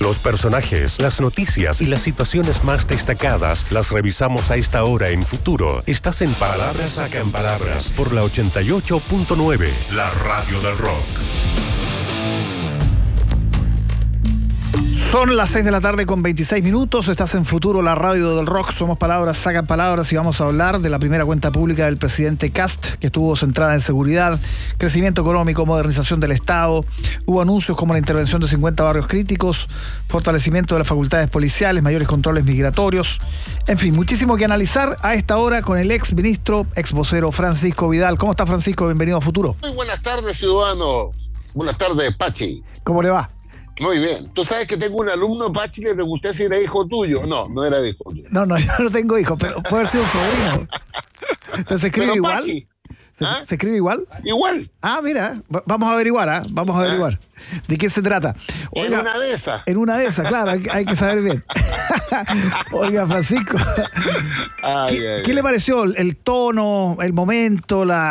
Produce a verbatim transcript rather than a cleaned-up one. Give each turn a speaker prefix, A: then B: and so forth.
A: Los personajes, las noticias y las situaciones más destacadas las revisamos a esta hora en Futuro. Estás en Palabras Sacan Palabras por la ochenta y ocho punto nueve, la radio del rock.
B: Son las seis de la tarde con veintiséis minutos. Estás en Futuro, la radio del rock. Somos Palabras Sacan Palabras y vamos a hablar de la primera cuenta pública del presidente Kast, que estuvo centrada en seguridad, crecimiento económico, modernización del Estado. Hubo anuncios como la intervención de cincuenta barrios críticos, fortalecimiento de las facultades policiales, mayores controles migratorios. En fin, muchísimo que analizar a esta hora con el ex ministro, ex vocero Francisco Vidal. ¿Cómo está, Francisco? Bienvenido a Futuro.
C: Muy buenas tardes, ciudadano. Buenas tardes, Pachi.
B: ¿Cómo le va?
C: Muy bien. Tú sabes que tengo un alumno, Pachi, le pregunté si era hijo tuyo. No, no era hijo tuyo.
B: No, no, yo no tengo hijos, pero puede haber sido sobrino. ¿Pero se escribe
C: pero,
B: igual?
C: Pachi,
B: ¿Se,
C: ¿ah?
B: ¿Se escribe igual?
C: Igual.
B: Ah, mira, vamos a averiguar, ¿ah? Vamos a averiguar. ¿Ah? ¿De qué se trata?
C: Oiga, en una de esas.
B: En una de esas, claro, hay, hay que saber bien. Oiga, Francisco,
C: Ay,
B: ¿qué,
C: ay,
B: ¿qué
C: ay.
B: le pareció el tono, el momento, la